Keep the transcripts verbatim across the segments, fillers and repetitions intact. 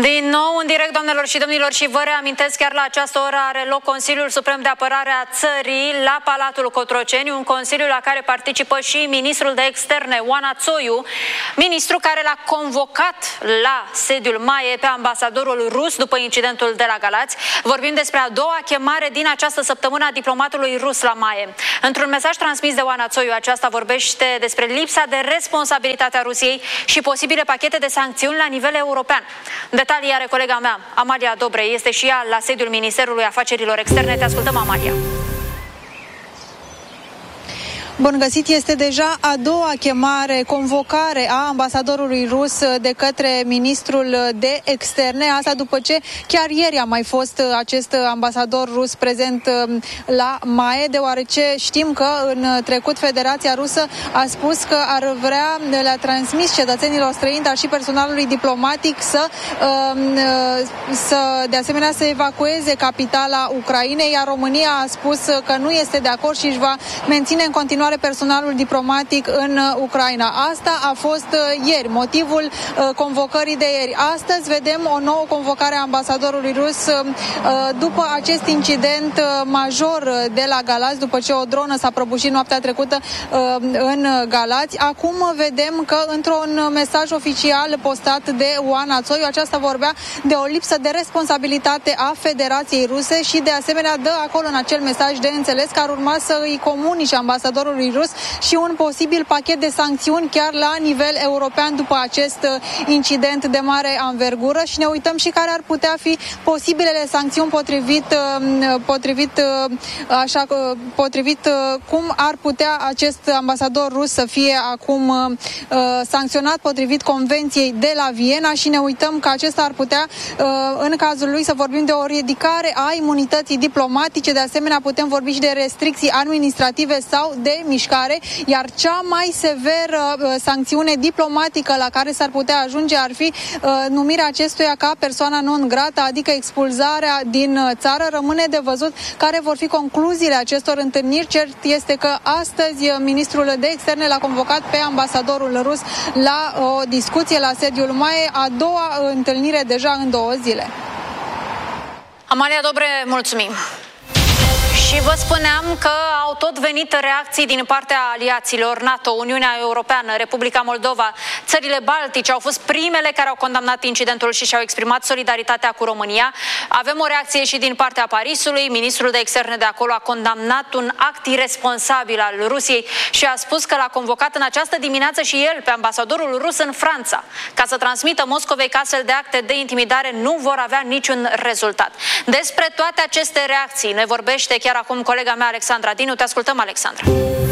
Din nou, în direct, doamnelor și domnilor, și vă reamintesc, chiar la această oră are loc Consiliul Suprem de Apărare a țării la Palatul Cotroceni, un consiliu la care participă și ministrul de externe, Oana Țoiu, ministru care l-a convocat la sediul M A E pe ambasadorul rus după incidentul de la Galați. Vorbim despre a doua chemare din această săptămână a diplomatului rus la M A E. Într-un mesaj transmis de Oana Țoiu, aceasta vorbește despre lipsa de responsabilitate a Rusiei și posibile pachete de sancțiuni la nivel european. Detalii are colega mea, Amalia Dobre, este și ea la sediul Ministerului Afacerilor Externe. Te ascultăm, Amalia. Bun găsit, este deja a doua chemare, convocare a ambasadorului rus de către ministrul de externe, asta după ce chiar ieri a mai fost acest ambasador rus prezent la M A E, deoarece știm că în trecut Federația Rusă a spus că ar vrea, le-a transmis cetățenilor străini, dar și personalului diplomatic să, să de asemenea să evacueze capitala Ucrainei, iar România a spus că nu este de acord și își va menține în continuare personalul diplomatic în Ucraina. Asta a fost ieri, motivul convocării de ieri. Astăzi vedem o nouă convocare a ambasadorului rus după acest incident major de la Galați, după ce o dronă s-a prăbușit noaptea trecută în Galați. Acum vedem că într-un mesaj oficial postat de Oana Țoiu, aceasta vorbea de o lipsă de responsabilitate a Federației Ruse și de asemenea dă acolo în acel mesaj de înțeles că ar urma să îi comunice ambasadorului rus și un posibil pachet de sancțiuni chiar la nivel european după acest incident de mare anvergură și ne uităm și care ar putea fi posibilele sancțiuni potrivit, potrivit, așa, potrivit cum ar putea acest ambasador rus să fie acum sancționat potrivit Convenției de la Viena și ne uităm că acesta ar putea, în cazul lui, să vorbim de o ridicare a imunității diplomatice, de asemenea putem vorbi și de restricții administrative sau de mișcare, iar cea mai severă uh, sancțiune diplomatică la care s-ar putea ajunge ar fi uh, numirea acestuia ca persoana non grata, adică expulzarea din uh, țară. Rămâne de văzut care vor fi concluziile acestor întâlniri. Cert este că astăzi uh, ministrul de externe l-a convocat pe ambasadorul rus la uh, o discuție la sediul M A E, a doua uh, întâlnire deja în două zile. Amalia Dobre, mulțumim! Și vă spuneam că au tot venit reacții din partea aliaților NATO, Uniunea Europeană, Republica Moldova, țările Baltice au fost primele care au condamnat incidentul și și-au exprimat solidaritatea cu România. Avem o reacție și din partea Parisului. Ministrul de externe de acolo a condamnat un act irresponsabil al Rusiei și a spus că l-a convocat în această dimineață și el pe ambasadorul rus în Franța, ca să transmită Moscovei că astfel de acte de intimidare nu vor avea niciun rezultat. Despre toate aceste reacții ne vorbește chiar acum colega mea Alexandra Dinu. Te ascultăm, Alexandra.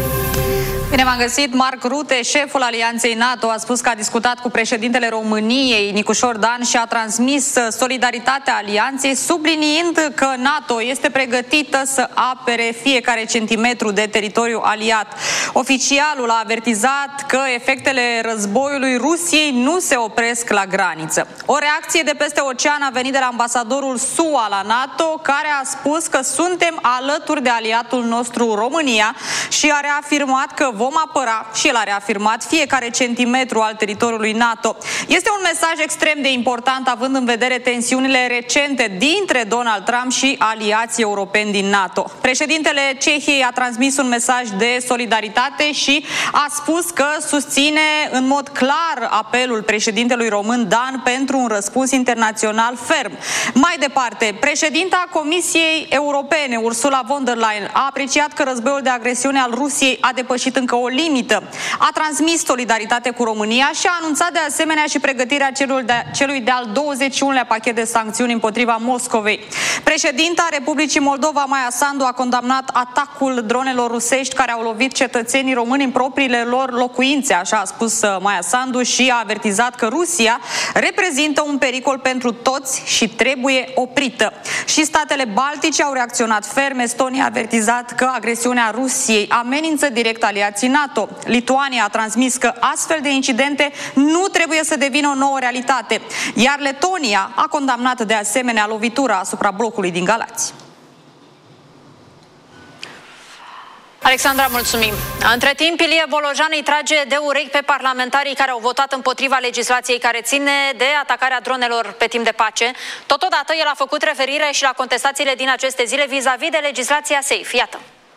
Bine v-am găsit. Marc Rutte, șeful Alianței NATO, a spus că a discutat cu președintele României, Nicușor Dan, și a transmis solidaritatea Alianței, subliniind că NATO este pregătită să apere fiecare centimetru de teritoriu aliat. Oficialul a avertizat că efectele războiului Rusiei nu se opresc la graniță. O reacție de peste ocean a venit de la ambasadorul S U A la NATO, care a spus că suntem alături de aliatul nostru România și a reafirmat că vom apăra, și el a reafirmat, fiecare centimetru al teritoriului NATO. Este un mesaj extrem de important având în vedere tensiunile recente dintre Donald Trump și aliații europeni din NATO. Președintele Cehiei a transmis un mesaj de solidaritate și a spus că susține în mod clar apelul președintelui român Dan pentru un răspuns internațional ferm. Mai departe, președinta Comisiei Europene, Ursula von der Leyen, a apreciat că războiul de agresiune al Rusiei a depășit încă o limită. A transmis solidaritate cu România și a anunțat de asemenea și pregătirea celui, de, celui de-al douăzeci și unulea pachet de sancțiuni împotriva Moscovei. Președinta Republicii Moldova, Maia Sandu, a condamnat atacul dronelor rusești care au lovit cetățenii români în propriile lor locuințe, așa a spus Maia Sandu, și a avertizat că Rusia reprezintă un pericol pentru toți și trebuie oprită. Și statele baltice au reacționat ferm. Estonia a avertizat că agresiunea Rusiei amenință direct aliații NATO. Lituania a transmis că astfel de incidente nu trebuie să devină o nouă realitate, iar Letonia a condamnat de asemenea lovitura asupra blocului din Galați. Alexandra, mulțumim. Între timp, Ilie Bolojan îi trage de urechi pe parlamentarii care au votat împotriva legislației care ține de atacarea dronelor pe timp de pace. Totodată, el a făcut referire și la contestațiile din aceste zile vis-a-vis de legislația SAFE. Iată.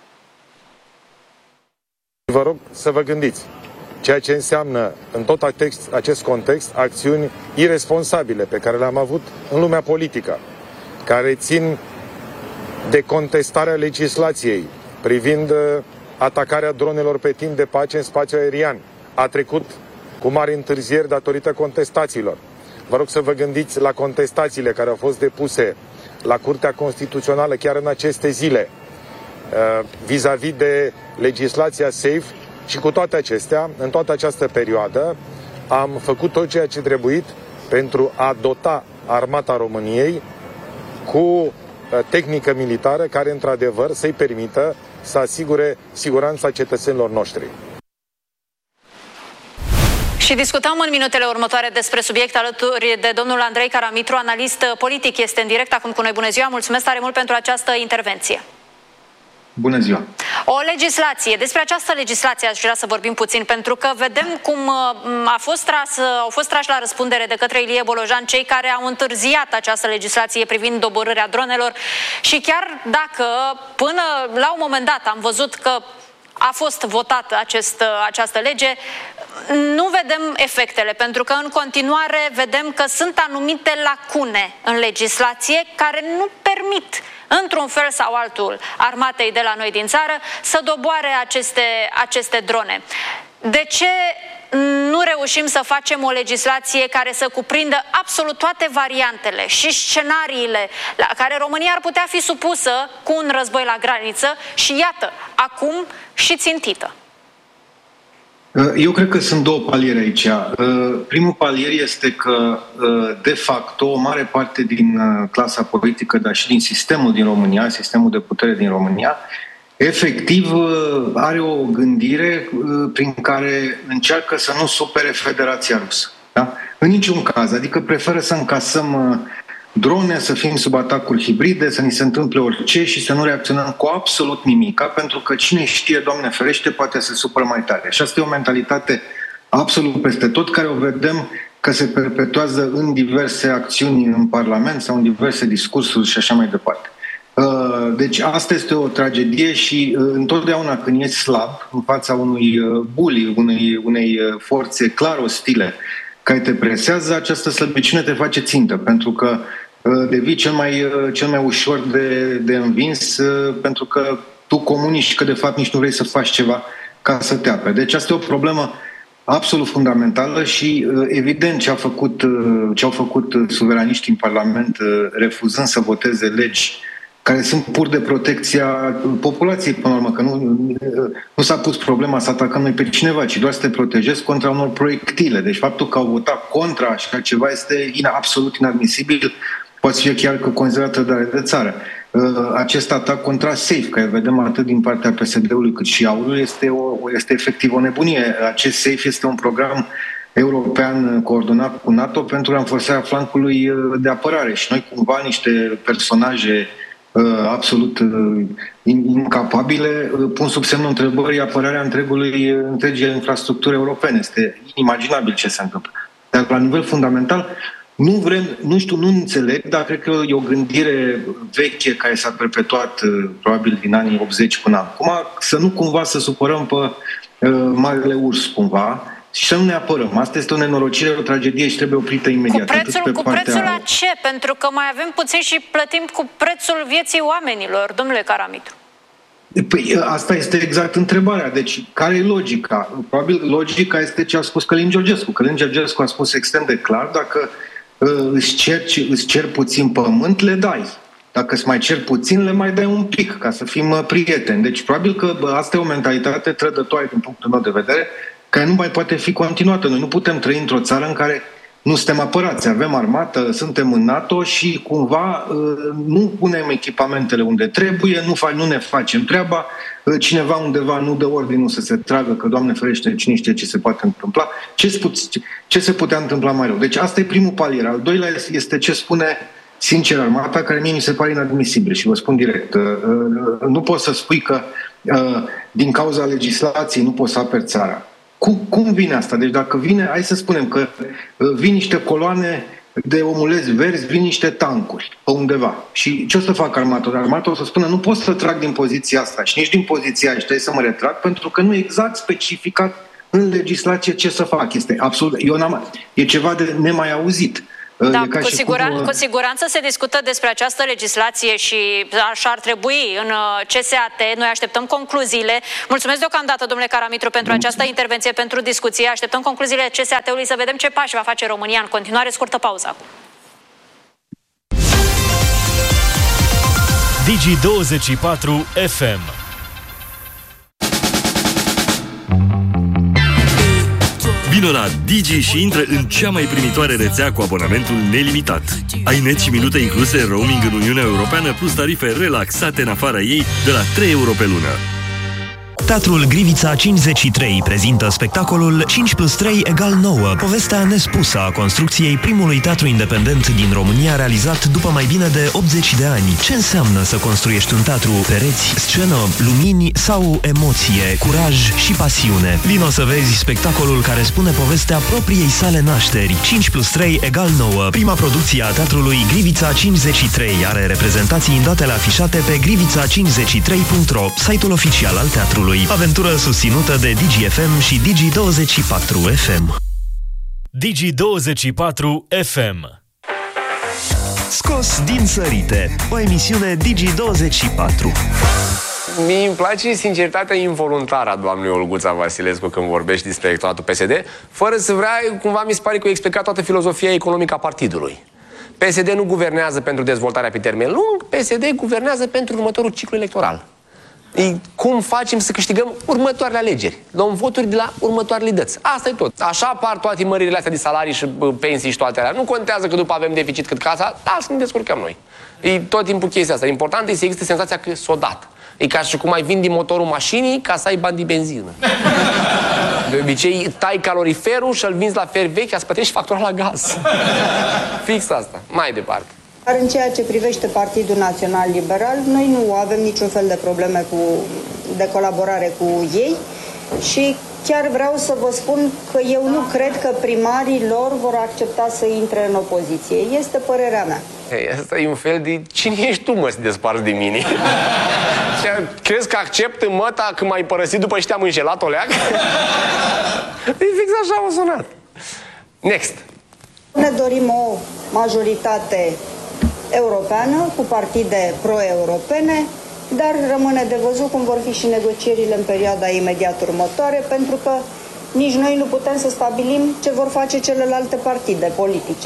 Vă rog să vă gândiți ceea ce înseamnă în tot acest context acțiuni irresponsabile pe care le-am avut în lumea politică, care țin de contestarea legislației privind atacarea dronelor pe timp de pace în spațiu aerian. A trecut cu mari întârzieri datorită contestațiilor. Vă rog să vă gândiți la contestațiile care au fost depuse la Curtea Constituțională chiar în aceste zile vis-a-vis de legislația SAFE și cu toate acestea, în toată această perioadă, am făcut tot ceea ce trebuit pentru a dota armata României cu tehnică militară care, într-adevăr, să-i permită să asigure siguranța cetățenilor noștri. Și discutăm în minutele următoare despre subiect alături de domnul Andrei Caramitru, analist politic. Este în direct acum cu noi. Bună ziua, mulțumesc tare mult pentru această intervenție. Bună ziua! O legislație. Despre această legislație aș vrea să vorbim puțin, pentru că vedem cum a fost tras, au fost trași la răspundere de către Ilie Bolojan cei care au întârziat această legislație privind doborârea dronelor și chiar dacă până la un moment dat am văzut că a fost votată acest, această lege, nu vedem efectele, pentru că în continuare vedem că sunt anumite lacune în legislație care nu permit, într-un fel sau altul, armatei de la noi din țară să doboare aceste, aceste drone. De ce nu reușim să facem o legislație care să cuprindă absolut toate variantele și scenariile la care România ar putea fi supusă cu un război la graniță și, iată, acum și țintită? Eu cred că sunt două paliere aici. Primul palier este că, de fapt, o mare parte din clasa politică, dar și din sistemul din România, sistemul de putere din România, efectiv are o gândire prin care încearcă să nu supere Federația Rusă. Da? În niciun caz. Adică preferă să încasăm drone, să fim sub atacuri hibride, să ni se întâmple orice și să nu reacționăm cu absolut nimic, pentru că cine știe, Doamne ferește, poate să supără mai tare. Și asta e o mentalitate absolut peste tot, care o vedem că se perpetuează în diverse acțiuni în Parlament sau în diverse discursuri și așa mai departe. Deci asta este o tragedie și întotdeauna când ești slab în fața unui bully, unei, unei forțe clar ostile care te presează, această slăbiciune te face țintă, pentru că devii cel mai, cel mai ușor de, de învins, pentru că tu comunici că de fapt nici nu vrei să faci ceva ca să te apere. Deci asta e o problemă absolut fundamentală și evident ce, a făcut, ce au făcut suveraniștii în Parlament refuzând să voteze legi care sunt pur de protecția populației, până la urmă, că nu, nu s-a pus problema să atacăm noi pe cineva, ci doar să te protejezi contra unor proiectile. Deci faptul că au votat contra așa ceva este in, absolut inadmisibil, poate fi chiar că considerată trădare de țară. Acest atac contra SAFE, care vedem atât din partea P S D-ului cât și A-ului, este, o, este efectiv o nebunie. Acest SAFE este un program european coordonat cu NATO pentru renforțarea flancului de apărare și noi cumva niște personaje absolut incapabile pun sub semnul întrebării apărarea întregului, întregii infrastructuri europene. Este inimaginabil ce se întâmplă. Dar la nivel fundamental nu vrem, nu știu, nu înțeleg, dar cred că e o gândire veche care s-a perpetuat probabil din anii optzeci până acum, să nu cumva să supărăm pe uh, marele urs cumva și să nu ne apărăm. Asta este o nenorocire, o tragedie și trebuie oprită imediat. Cu prețul, cu prețul la ce? Pentru că mai avem puțin și plătim cu prețul vieții oamenilor, domnule Caramitru. Păi asta este exact întrebarea. Deci, care e logica? Probabil logica este ce a spus Călin Georgescu. Călin Georgescu a spus extrem de clar, dacă uh, îți, cer, îți cer puțin pământ, le dai. Dacă îți mai cer puțin, le mai dai un pic, ca să fim uh, prieteni. Deci, probabil că bă, asta e o mentalitate trădătoare din punctul meu de vedere, care nu mai poate fi continuată. Noi nu putem trăi într-o țară în care nu suntem apărați, avem armată, suntem în NATO și cumva nu punem echipamentele unde trebuie, nu, fa- nu ne facem treaba, cineva undeva nu dă ordinul să se tragă, că Doamne ferește, cine știe ce se poate întâmpla, ce, ce se putea întâmpla mai rău. Deci asta e primul palier. Al doilea este ce spune sincer armata, care mie mi se pare inadmisibil și vă spun direct. Nu poți să spui că din cauza legislației nu poți să aperi țara. Cum, cum vine asta? Deci dacă vine, hai să spunem că vin niște coloane de omulezi verzi, vin niște tancuri pe undeva. Și ce o să facă armatorul? Armatorul o să spună, nu pot să trag din poziția asta și nici din poziția aia și trebuie să mă retrag, pentru că nu e exact specificat în legislație ce să fac. Este absolut, eu n-am, e ceva de nemai auzit. Da, cu, siguran, cum... cu siguranță se discută despre această legislație și așa ar trebui în C S A T. Noi așteptăm concluziile. Mulțumesc deocamdată, domnule Caramitru, pentru această intervenție, pentru discuție. Așteptăm concluziile C S A T-ului să vedem ce pași va face România în continuare. Scurtă pauză acum. Digi douăzeci și patru F M. Vino la Digi și intră în cea mai primitoare rețea cu abonamentul nelimitat. Ai net și minute incluse, roaming în Uniunea Europeană, plus tarife relaxate în afara ei de la trei euro pe lună. Teatrul Grivița cincizeci și trei prezintă spectacolul cinci plus trei egal nouă, povestea nespusă a construcției primului teatru independent din România realizat după mai bine de optzeci de ani. Ce înseamnă să construiești un teatru? Pereți, scenă, lumini sau emoție, curaj și pasiune? Vino să vezi spectacolul care spune povestea propriei sale nașteri. cinci plus trei egal nouă, prima producție a teatrului Grivița cincizeci și trei, are reprezentații în datele afișate pe grivița cincizeci și trei punct ro, site-ul oficial al teatrului. Aventură susținută de Digi F M și Digi douăzeci și patru F M. Digi douăzeci și patru F M. Scos din sărite, o emisiune Digi douăzeci și patru. Mie îmi place sinceritatea involuntară a doamnei Olguța Vasilescu când vorbești despre electoratul P S D, fără să vrea, cumva mi se pare că a explicat toată filozofia economică a partidului. P S D nu guvernează pentru dezvoltarea pe termen lung, P S D guvernează pentru următorul ciclu electoral. E cum facem să câștigăm următoarele alegeri. Luăm voturi de la următoarele dăți. Asta e tot. Așa apar toate măririle astea de salarii și pensii și toate alea. Nu contează că după avem deficit cât casa, dar să ne descurcăm noi. E tot timpul chestia asta. Important e să existe senzația că s-o dat. E ca și cum ai vindi motorul mașinii ca să ai bani de benzină. De obicei tai caloriferul și îl vinzi la fer vechi, să plătești factura la gaz. Fix asta. Mai departe. Dar în ceea ce privește Partidul Național Liberal, noi nu avem niciun fel de probleme cu, de colaborare cu ei și chiar vreau să vă spun că eu nu cred că primarii lor vor accepta să intre în opoziție. Este părerea mea. Hey, asta e un fel de... Cine ești tu, mă, să te desparți de mine? Crezi că accept măta când m-ai părăsit după ce te-am înșelat, oleac? E fix așa o sunat. Next. Ne dorim o majoritate europeană cu partide pro-europene, dar rămâne de văzut cum vor fi și negocierile în perioada imediat următoare, pentru că nici noi nu putem să stabilim ce vor face celelalte partide politice.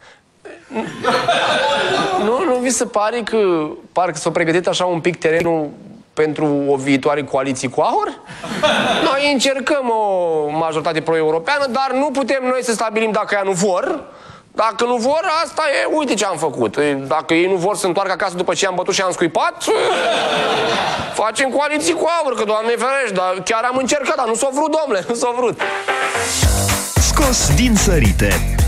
Nu, nu vi se pare că parcă s-a pregătit așa un pic terenul pentru o viitoare coaliție cu A U R? Noi încercăm o majoritate pro-europeană, dar nu putem noi să stabilim dacă ea nu vor. Dacă nu vor, asta e, uite ce am făcut. Dacă ei nu vor să întoarcă acasă după ce am bătut și am scuipat, facem coaliții cu A U R, că Doamne ferești, dar chiar am încercat, dar nu s-o vrut, domnule, nu s-o vrut. Scos din sărite,